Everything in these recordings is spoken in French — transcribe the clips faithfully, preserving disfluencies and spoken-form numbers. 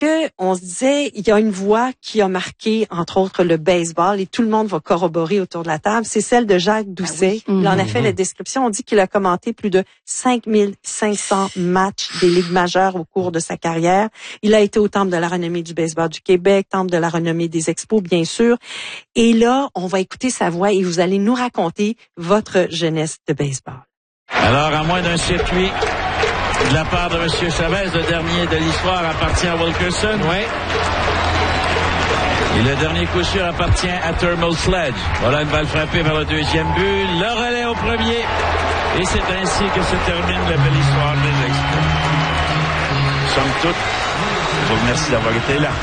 que on se disait, il y a une voix qui a marqué, entre autres, le baseball, et tout le monde va corroborer autour de la table, c'est celle de Jacques Doucet. Ah oui. Il en a fait la description. On dit qu'il a commenté plus de cinq mille cinq cents matchs des ligues majeures au cours de sa carrière. Il a été au Temple de la renommée du baseball du Québec, Temple de la renommée des expos, bien sûr. Et là, on va écouter sa voix et vous allez nous raconter votre jeunesse de baseball. Alors, à moins d'un circuit de la part de M. Chavez, le dernier de l'histoire appartient à Wilkerson. Oui. Et le dernier coup sûr appartient à Thermal Sledge. Voilà une balle frappée vers le deuxième but. Le relais au premier. Et c'est ainsi que se termine la belle histoire des Expos. Somme toute, je vous remercie d'avoir été là.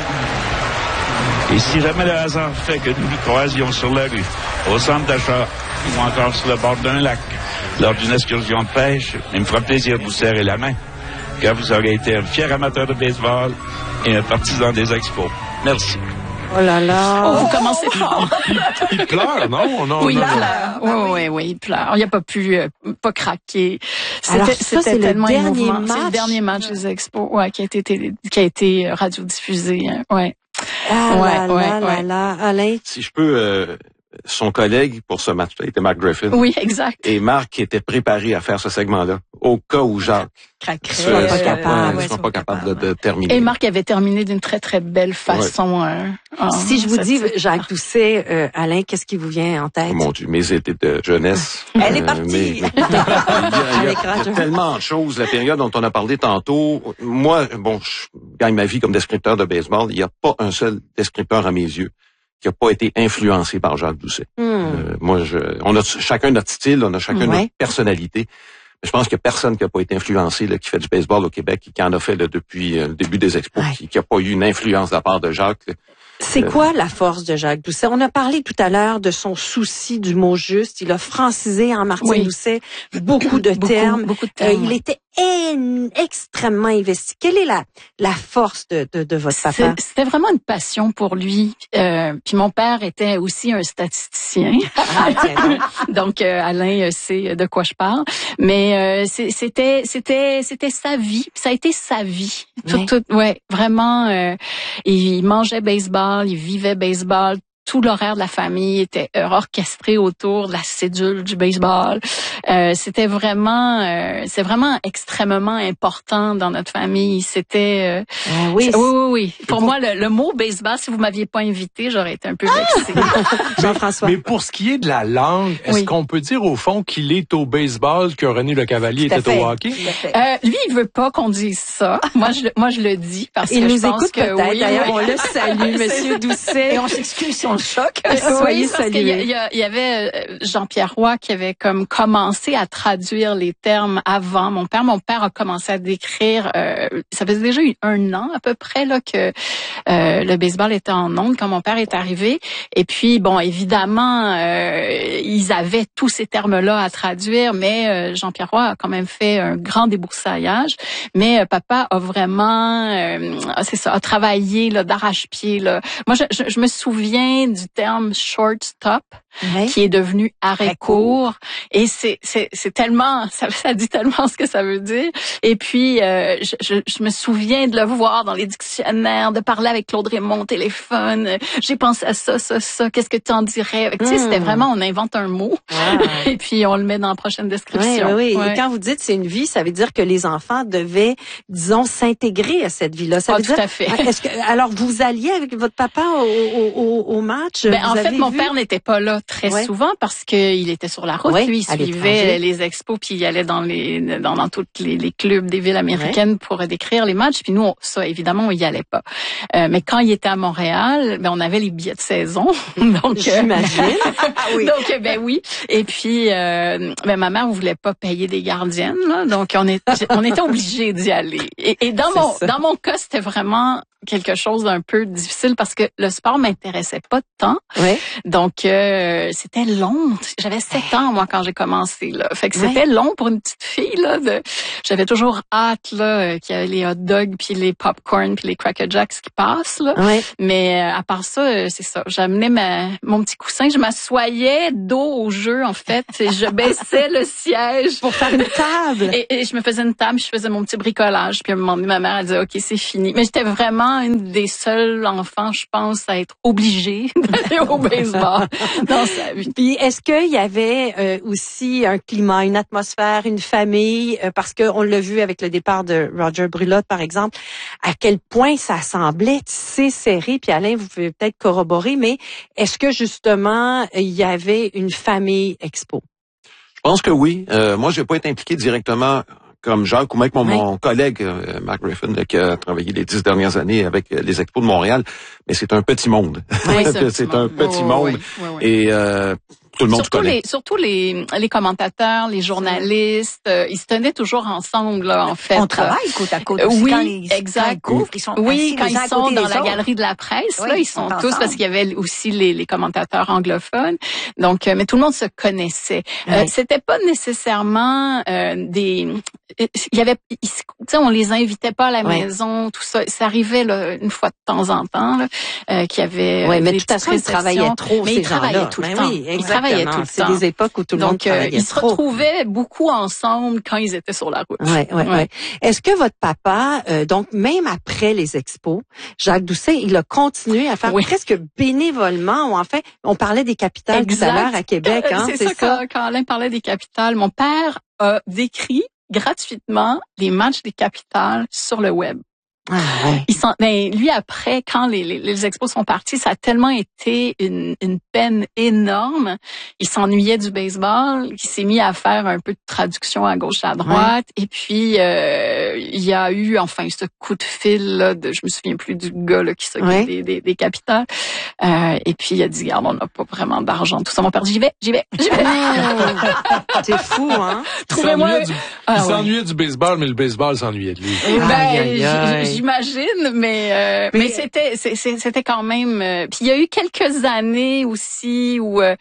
Et si jamais le hasard fait que nous nous croisions sur la rue, au centre d'achat, ou encore sur le bord d'un lac, lors d'une excursion de pêche, il me fera plaisir de vous serrer la main, car vous aurez été un fier amateur de baseball et un partisan des Expos. Merci. Oh là là! Oh, vous commencez fort. Il, il pleure, non? non oui, non, il non. pleure. Oui, oui, oui, il pleure. Il n'a pas pu, euh, pas craquer. C'était, Alors, ça, c'était c'est tellement le dernier émouvant. match. C'est le dernier match des Expos, ouais, qui a été, télé, qui a été radiodiffusé, hein, ouais. Ah ouais, là ouais, là, ouais. là là, Alain. Si je peux, euh, son collègue pour ce match-là était Mark Griffin. Oui, exact. Et Marc était préparé à faire ce segment-là, au cas où Jacques Craquerait. ne pas sera capable, pas, ouais, sera sont pas pas capable de, capables. de terminer. Et Marc avait terminé d'une très, très belle façon. Ouais. Euh, en, Si je vous cette- dis Jacques Doucet, euh, Alain, qu'est-ce qui vous vient en tête? Oh mon Dieu, mes étés de jeunesse. Elle est Euh, partie. mais- il y a, il y a- il y a tellement de choses. La période dont on a parlé tantôt, moi, bon, je gagne ma vie comme descripteur de baseball. Il n'y a pas un seul descripteur à mes yeux qui n'a pas été influencé par Jacques Doucet. Hmm. Euh, moi, je, on a chacun notre style, on a chacun Ouais. notre personnalité. Mais je pense qu'il n'y a personne qui n'a pas été influencé, là, qui fait du baseball au Québec, qui en a fait là, depuis euh, le début des expos, Ouais. qui n'a pas eu une influence de la part de Jacques. là. C'est Euh, quoi la force de Jacques Doucet? On a parlé tout à l'heure de son souci du mot juste. Il a francisé en Martin Oui. Doucet beaucoup de Beaucoup, termes. beaucoup de Euh, termes, il ouais. était en- extrêmement investi. Quelle est la, la force de, de, de votre papa? C'est- C'était vraiment une passion pour lui. Euh, puis mon père était aussi un statisticien. Ah, tiens. Donc euh, Alain euh, sait de quoi je parle. Mais euh, c'est- c'était c'était c'était sa vie. Ça a été sa vie. Tout, Ouais. tout, ouais, vraiment. Euh, il mangeait baseball, il vivait baseball. Tout l'horaire de la famille était euh, orchestré autour de la cédule du baseball. Euh, c'était vraiment, euh, c'est vraiment extrêmement important dans notre famille. C'était, euh, Ah oui, c'est- oui, oui, oui. Pour moi, le, le mot baseball, si vous m'aviez pas invité, j'aurais été un peu vexée. Jean-François. Mais pour ce qui est de la langue, est-ce Oui. qu'on peut dire au fond qu'il est au baseball que René Le Cavalier Tout à était fait. au hockey? Tout à fait. Euh, lui, il veut pas qu'on dise ça. Moi, je, le- moi, je le dis parce Il que nous je pense écoute que peut-être. oui, D'ailleurs, oui. on le salue, Monsieur Doucet. Et on s'excuse si on le choque. Soyez oui, parce qu'il y, a- salués. il y, a- il y avait euh, Jean-Pierre Roy qui avait comme commencé à traduire les termes avant mon père. Mon père a commencé à décrire, euh, ça faisait déjà eu un an à peu près là que euh, le baseball était en ondes quand mon père est arrivé. Et puis, bon, évidemment, euh, ils avaient tous ces termes-là à traduire, mais euh, Jean-Pierre Roy a quand même fait un grand déboursaillage. Mais euh, papa a vraiment, euh, c'est ça, a travaillé là d'arrache-pied. Là. Moi, je, je, je me souviens du terme shortstop Ouais. qui est devenu arrêt court, et c'est c'est c'est tellement ça, ça dit tellement ce que ça veut dire. Et puis euh, je, je je me souviens de le voir dans les dictionnaires, de parler avec Claude Raymond au téléphone. J'ai pensé à ça, ça, ça. Qu'est-ce que tu en dirais? Tu sais, Mm. c'était vraiment, on invente un mot Wow. et puis on le met dans la prochaine Oui, description. oui, oui. Ouais. Et quand vous dites c'est une vie, ça veut dire que les enfants devaient, disons, s'intégrer à cette vie-là. Ça Ah, veut tout dire. à fait. Est-ce que alors vous alliez avec votre papa au, au, au, au match? Ben, Vous en fait, avez mon vu? père n'était pas là très Ouais. souvent parce qu'il était sur la route. Ouais, Lui, à il l'étranger. suivait les expos puis il allait dans les dans, dans tous les, les clubs des villes américaines pour décrire les matchs. Puis nous, on, ça, évidemment, on y allait pas. Euh, mais quand il était à Montréal, ben on avait les billets de saison. Donc, J'imagine. Oui. donc, euh, ben oui. Et puis, euh, ben ma mère voulait pas payer des gardiennes, là, donc on est, on était obligés d'y aller. Et, et dans C'est mon, ça. dans mon cas, c'était vraiment quelque chose d'un peu difficile parce que le sport m'intéressait pas tant. Oui. Donc, euh, c'était long. J'avais sept ans, moi, quand j'ai commencé, là. Fait que Ouais. c'était long pour une petite fille, là. De... J'avais toujours hâte, là, euh, qu'il y ait les hot dogs, puis les popcorn, puis les Cracker Jacks qui passent, là. Oui. Mais euh, à part ça, euh, c'est ça. J'amenais ma, mon petit coussin, je m'assoyais dos au jeu, en fait. Et je baissais le siège. Pour faire une table. Et, et je me faisais une table, je faisais mon petit bricolage. Puis à un moment donné, ma mère, elle disait, OK, c'est fini. Mais j'étais vraiment vraiment une des seuls enfants, je pense, à être obligé d'aller au baseball dans sa vie. Puis est-ce qu'il y avait euh, aussi un climat, une atmosphère, une famille, euh, parce qu'on l'a vu avec le départ de Roger Brulotte, par exemple, à quel point ça semblait si serré, puis Alain, vous pouvez peut-être corroborer, mais est-ce que justement, il y avait une famille expo? Je pense que oui. Euh, moi, je n'ai pas été impliqué directement comme Jacques ou même mon, oui. mon collègue euh, Mark Griffin là, qui a travaillé les dix dernières années avec euh, les Expos de Montréal, mais c'est un petit monde. Oui, c'est, c'est un petit oh, monde oui, oui, oui. et euh, tout le monde surtout se connaît. Les, surtout les, les commentateurs, les journalistes, euh, ils se tenaient toujours ensemble, là, en fait. On travaille côte à côte. Euh, oui, quand les, exact. Quand ils couvrent, ils sont oui, quand ils sont dans la autres. galerie de la presse, oui, là, ils sont tous, ensemble. Parce qu'il y avait aussi les, les commentateurs anglophones. Donc, euh, mais tout le monde se connaissait. Oui. Euh, c'était pas nécessairement euh, des... Il y avait... Tu sais, on les invitait pas à la oui. maison, tout ça. Ça arrivait là, une fois de temps en temps, là, euh, qu'il y avait... Oui, mais de toute façon, ils travaillaient trop, mais ces ils travaillaient gens-là. tout le ben temps. Oui, ils travaillaient tout le C'est temps. des époques où tout le Donc, monde travaillait euh, ils se trop. retrouvaient beaucoup ensemble quand ils étaient sur la route. Ouais, ouais, ouais. ouais. Est-ce que votre papa, euh, donc même après les expos, Jacques Doucet, il a continué à faire oui. presque bénévolement, ou en fait, on parlait des capitales exact. Tout à l'heure à Québec, hein, c'est, c'est ça. ça. Quand, quand Alain parlait des capitales, mon père a décrit gratuitement les matchs des capitales sur le web. Ah, ouais. Il s'en, ben, lui, après, quand les, les, les expos sont partis, ça a tellement été une, une peine énorme. Il s'ennuyait du baseball. Il s'est mis à faire un peu de traduction à gauche, à droite. Ouais. Et puis, euh, il y a eu, enfin, ce coup de fil, là, de, je me souviens plus du gars, là, qui s'occupe ouais. des, des, des capitales. Euh, et puis, il a dit, regarde, on n'a pas vraiment d'argent. Tout ça, mon père dit, j'y vais, j'y vais, j'y vais. C'est fou, hein? Trouvez-moi. Il s'ennuyait, du, ah, il s'ennuyait ouais. du baseball, mais le baseball s'ennuyait de lui. Ben, aïe, aïe, aïe. J'imagine, mais euh, mais, mais c'était c'est, c'était quand même. Euh, puis il y a eu quelques années aussi où euh,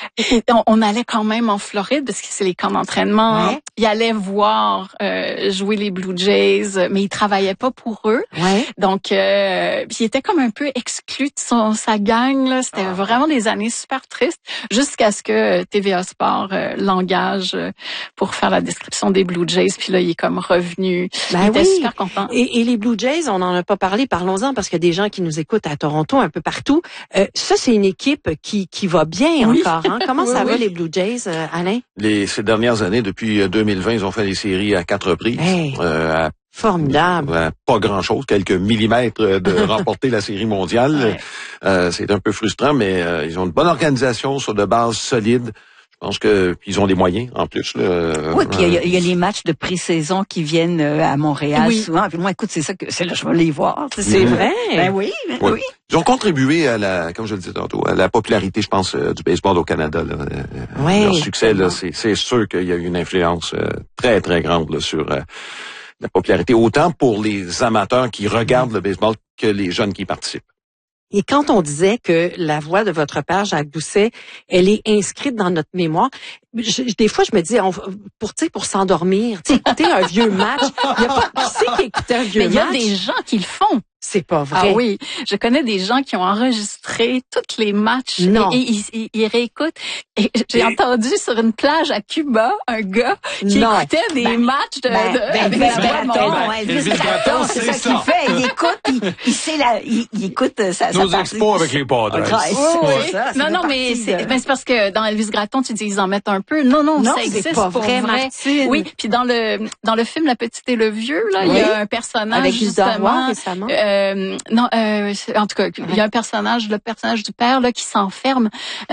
on, on allait quand même en Floride parce que c'est les camps d'entraînement. Ouais. Il allait voir euh, jouer les Blue Jays, mais il travaillait pas pour eux. Ouais. Donc euh, puis il était comme un peu exclu de son sa gang là. C'était oh. vraiment des années super tristes jusqu'à ce que T V A Sport euh, l'engage pour faire la description des Blue Jays. Puis là il est comme revenu. Ben il était oui. super content. Et, et les Blue Jays, on n'en a pas parlé, parlons-en parce qu'il y a des gens qui nous écoutent à Toronto, un peu partout. Euh, ça, c'est une équipe qui qui va bien oui. encore. Hein? Comment oui, ça oui. va les Blue Jays, euh, Alain? Les ces dernières années, depuis deux mille vingt, ils ont fait des séries à quatre reprises. Hey. Euh, à Formidable. Euh, pas grand-chose, quelques millimètres de remporter la série mondiale. Ouais. Euh, c'est un peu frustrant, mais euh, ils ont une bonne organisation sur de bases solides. Je pense que ils ont des moyens en plus. Là. Oui, puis il y, y a les matchs de pré-saison qui viennent à Montréal oui. souvent. Puis moi, écoute, c'est ça que c'est là je vais les voir. C'est, c'est vrai. Ben oui, ben oui. oui. Ils ont contribué à la, comme je le disais tantôt, à la popularité, je pense, euh, du baseball au Canada. Là. Oui, leur succès, là, c'est, c'est sûr qu'il y a eu une influence euh, très très grande là, sur euh, la popularité, autant pour les amateurs qui regardent mmh. le baseball que les jeunes qui y participent. Et quand on disait que la voix de votre père, Jacques Doucet, elle est inscrite dans notre mémoire, je, des fois, je me dis, on, pour, tu sais, pour s'endormir, tu sais, écouter un vieux match, il y a pas qui c'est qui écoute un vieux match? Mais il y a des gens qui le font. C'est pas vrai. Ah oui, je connais des gens qui ont enregistré tous les matchs non. et, et ils, ils réécoutent. Et j'ai et... entendu sur une plage à Cuba un gars qui non. écoutait des ben, matchs de, ben, de, ben, de, ben, Gratton, Elvis Gratton, c'est, c'est ça qu'il fait. Il écoute, il, il sait la, il, il écoute sa. Nos expos avec les Padres. Oh, oui. Ça, non, non, mais c'est, de... ben, c'est parce que dans Elvis Gratton, tu dis ils en mettent un peu. Non, non, non ça existe c'est pas pour vrai. vrai. Martine. Oui, puis dans le dans le film La Petite et le Vieux, là, oui. il y a un personnage avec justement. Récemment. Euh, non. Euh, en tout cas, il y a un personnage, le personnage du père là, qui s'enferme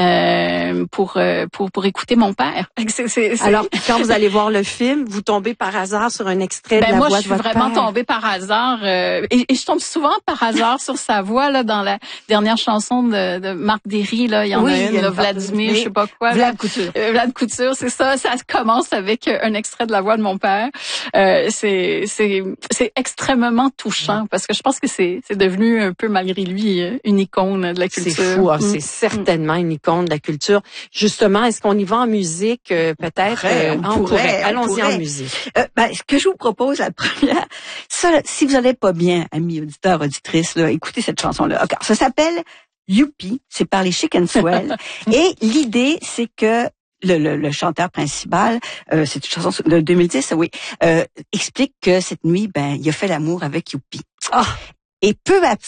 euh, pour euh, pour pour écouter mon père. C'est, c'est, c'est... Alors, quand vous allez voir le film, vous tombez par hasard sur un extrait ben de la moi, voix de votre père. Moi, je suis vraiment père. tombée par hasard euh, et, et je tombe souvent par hasard sur sa voix là dans la dernière chanson de, de Marc Derry là. Il y en oui, a une, il y a là, Vladimir, je sais pas quoi. Vlad Couture. Euh, Vlad Couture, c'est ça. Ça commence avec un extrait de la voix de mon père. Euh, c'est c'est c'est extrêmement touchant parce que je pense que c'est c'est devenu un peu malgré lui une icône de la culture. C'est fou, hein? mm. C'est certainement une icône de la culture. Justement, est-ce qu'on y va en musique euh, peut-être? Pourrait, euh, on, on pourrait, pourrait. Allons-y pourrait. en musique. Euh, ben, ce que je vous propose, la première, ça, si vous n'allez pas bien, amis auditeurs, auditrices, là, écoutez cette chanson-là. Okay. Ça s'appelle Youpi, c'est par les Chicken Swell. Et l'idée, c'est que Le, le, le chanteur principal, euh, c'est une chanson de deux mille dix, oui, euh, explique que cette nuit, ben, il a fait l'amour avec Youpi. Ah. Et peu à